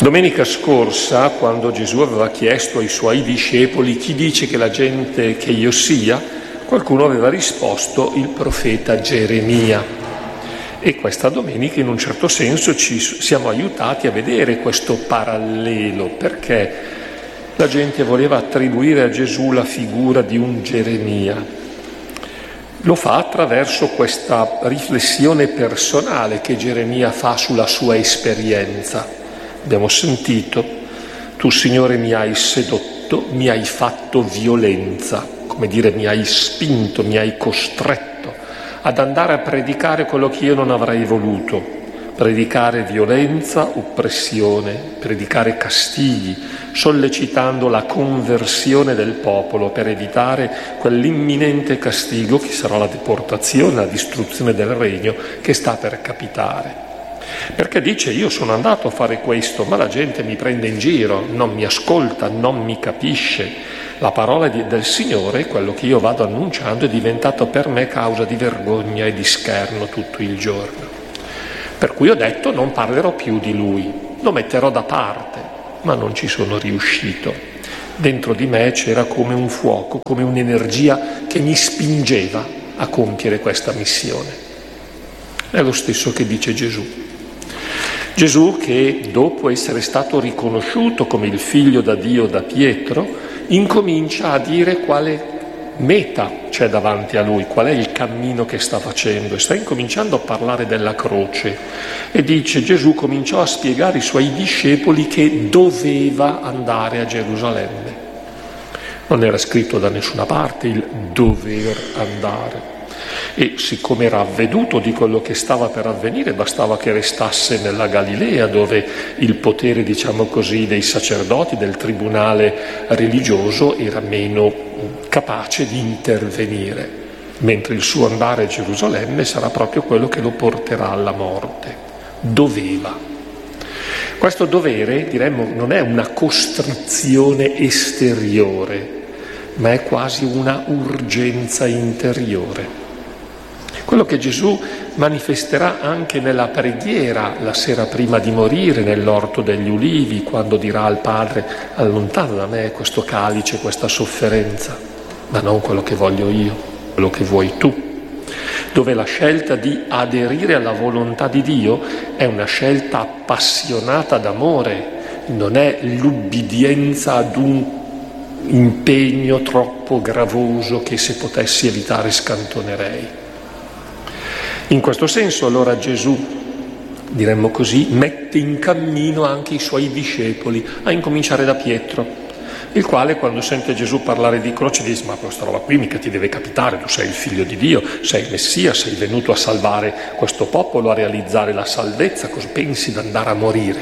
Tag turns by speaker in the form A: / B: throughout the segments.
A: Domenica scorsa, quando Gesù aveva chiesto ai suoi discepoli chi dice che la gente che io sia, qualcuno aveva risposto il profeta Geremia. E questa domenica in un certo senso ci siamo aiutati a vedere questo parallelo, perché la gente voleva attribuire a Gesù la figura di un Geremia. Lo fa attraverso questa riflessione personale che Geremia fa sulla sua esperienza. Abbiamo sentito: tu, Signore, mi hai sedotto, mi hai fatto violenza, come dire, mi hai spinto, mi hai costretto ad andare a predicare quello che io non avrei voluto, predicare violenza, oppressione, predicare castighi, sollecitando la conversione del popolo per evitare quell'imminente castigo che sarà la deportazione, la distruzione del regno che sta per capitare. Perché dice: io sono andato a fare questo, ma la gente mi prende in giro, non mi ascolta, non mi capisce. La parola del Signore, quello che io vado annunciando, è diventato per me causa di vergogna e di scherno tutto il giorno. Per cui ho detto: non parlerò più di Lui, lo metterò da parte, ma non ci sono riuscito. Dentro di me c'era come un fuoco, come un'energia che mi spingeva a compiere questa missione. È lo stesso che dice Gesù. Gesù che, dopo essere stato riconosciuto come il figlio da Dio da Pietro, incomincia a dire quale meta c'è davanti a lui, qual è il cammino che sta facendo, e sta incominciando a parlare della croce. E dice: Gesù cominciò a spiegare ai suoi discepoli che doveva andare a Gerusalemme. Non era scritto da nessuna parte il dover andare. E siccome era avveduto di quello che stava per avvenire, bastava che restasse nella Galilea, dove il potere, diciamo così, dei sacerdoti, del tribunale religioso era meno capace di intervenire, mentre il suo andare a Gerusalemme sarà proprio quello che lo porterà alla morte. Doveva. Questo dovere, diremmo, non è una costrizione esteriore, ma è quasi una urgenza interiore. Quello che Gesù manifesterà anche nella preghiera la sera prima di morire nell'orto degli ulivi, quando dirà al Padre: allontana da me questo calice, questa sofferenza, ma non quello che voglio io, quello che vuoi tu. Dove la scelta di aderire alla volontà di Dio è una scelta appassionata d'amore, non è l'ubbidienza ad un impegno troppo gravoso che, se potessi evitare, scantonerei. In questo senso allora Gesù, diremmo così, mette in cammino anche i suoi discepoli, a incominciare da Pietro, il quale, quando sente Gesù parlare di croce, dice: ma questa roba qui mica ti deve capitare, tu sei il figlio di Dio, sei il Messia, sei venuto a salvare questo popolo, a realizzare la salvezza, cosa pensi di andare a morire?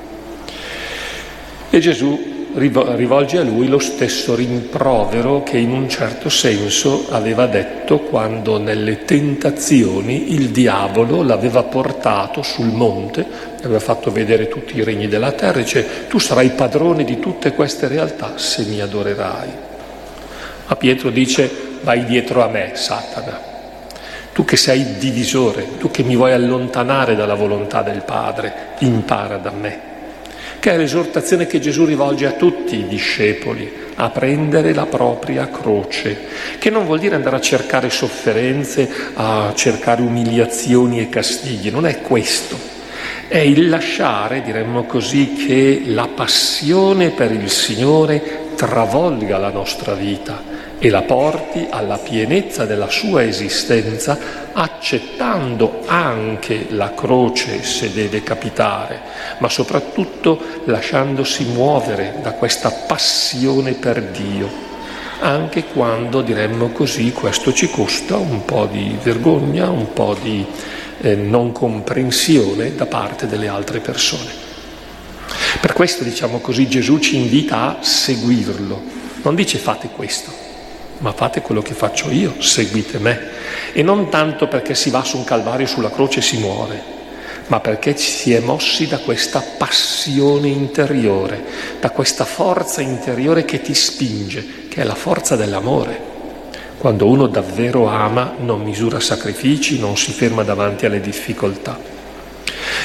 A: E Gesù rivolge a lui lo stesso rimprovero che in un certo senso aveva detto quando nelle tentazioni il diavolo l'aveva portato sul monte, gli aveva fatto vedere tutti i regni della terra, e dice: tu sarai padrone di tutte queste realtà se mi adorerai. Ma Pietro dice: vai dietro a me, Satana, tu che sei il divisore, tu che mi vuoi allontanare dalla volontà del Padre, impara da me. Che è l'esortazione che Gesù rivolge a tutti i discepoli, a prendere la propria croce, che non vuol dire andare a cercare sofferenze, a cercare umiliazioni e castighi, non è questo. È il lasciare, diremmo così, che la passione per il Signore travolga la nostra vita e la porti alla pienezza della sua esistenza, accettando anche la croce se deve capitare, ma soprattutto lasciandosi muovere da questa passione per Dio, anche quando, diremmo così, questo ci costa un po' di vergogna, un po' di non comprensione da parte delle altre persone. Per questo, diciamo così, Gesù ci invita a seguirlo. Non dice: fate questo, ma fate quello che faccio io, seguite me. E non tanto perché si va su un calvario, sulla croce e si muore, ma perché ci si è mossi da questa passione interiore, da questa forza interiore che ti spinge, che è la forza dell'amore. Quando uno davvero ama, non misura sacrifici, non si ferma davanti alle difficoltà.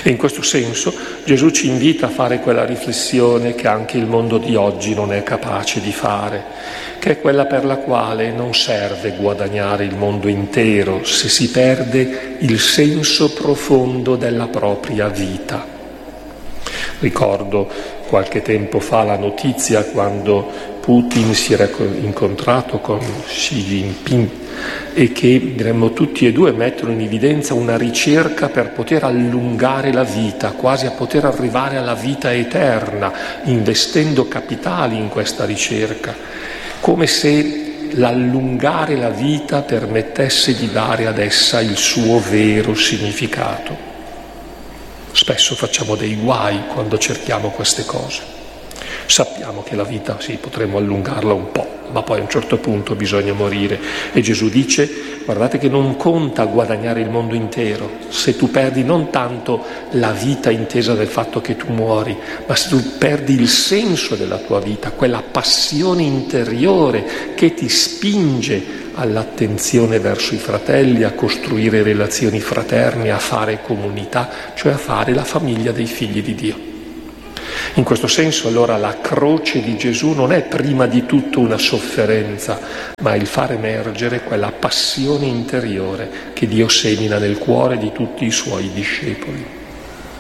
A: E in questo senso Gesù ci invita a fare quella riflessione che anche il mondo di oggi non è capace di fare, che è quella per la quale non serve guadagnare il mondo intero se si perde il senso profondo della propria vita. Ricordo qualche tempo fa la notizia quando Putin si era incontrato con Xi Jinping e che diremmo tutti e due mettono in evidenza una ricerca per poter allungare la vita, quasi a poter arrivare alla vita eterna, investendo capitali in questa ricerca, come se l'allungare la vita permettesse di dare ad essa il suo vero significato. Spesso facciamo dei guai quando cerchiamo queste cose. Sappiamo che la vita, sì, potremmo allungarla un po', ma poi a un certo punto bisogna morire. E Gesù dice, guardate che non conta guadagnare il mondo intero, se tu perdi non tanto la vita intesa del fatto che tu muori, ma se tu perdi il senso della tua vita, quella passione interiore che ti spinge all'attenzione verso i fratelli, a costruire relazioni fraterne, a fare comunità, cioè a fare la famiglia dei figli di Dio. In questo senso allora la croce di Gesù non è prima di tutto una sofferenza, ma il far emergere quella passione interiore che Dio semina nel cuore di tutti i suoi discepoli.